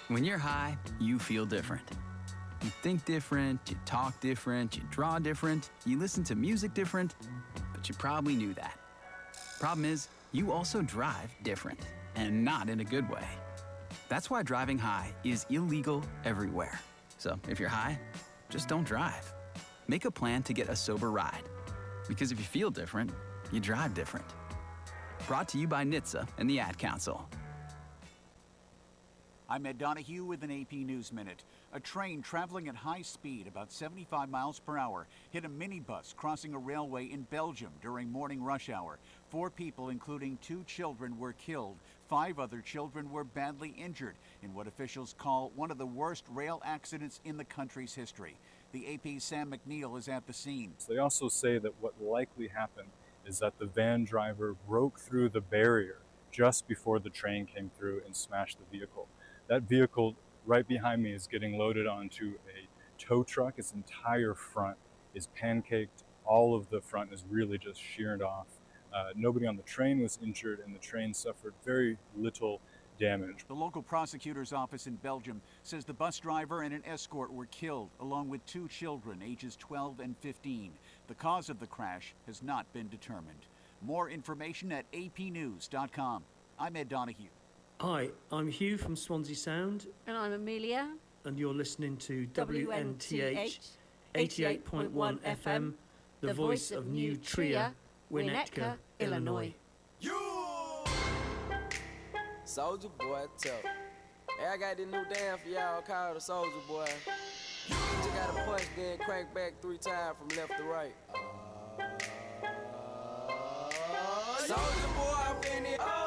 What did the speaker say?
When you're high, you feel different. You think different, you talk different, you draw different, you listen to music different, but you probably knew that. Problem is, you also drive different, and not in a good way. That's why driving high is illegal everywhere. So if you're high, just don't drive. Make a plan to get a sober ride. Because if you feel different, you drive different. Brought to you by NHTSA and the Ad Council. I'm Ed Donahue with an AP News Minute. A train traveling at high speed, about 75 miles per hour, hit a minibus crossing a railway in Belgium during morning rush hour. 4 people, including 2 children, were killed. 5 other children were badly injured in what officials call one of the worst rail accidents in the country's history. The AP's Sam McNeil is at the scene. They also say that what likely happened is that the van driver broke through the barrier just before the train came through and smashed the vehicle. That vehicle right behind me is getting loaded onto a tow truck. Its entire front is pancaked. All of the front is really just sheared off. Nobody on the train was injured, and the train suffered very little damage. The local prosecutor's office in Belgium says the bus driver and an escort were killed, along with 2 children, ages 12 and 15. The cause of the crash has not been determined. More information at apnews.com. I'm Ed Donahue. Hi, I'm Hugh from Swansea Sound. And I'm Amelia. And you're listening to WNTH 88.1 FM, the voice of New Trier, Winnetka, Illinois. Soulja Boy, tough. Hey, I got this new dance for y'all called the Soulja Boy. You just gotta punch, then crank back 3 times from left to right. Soulja Boy, I'm finna.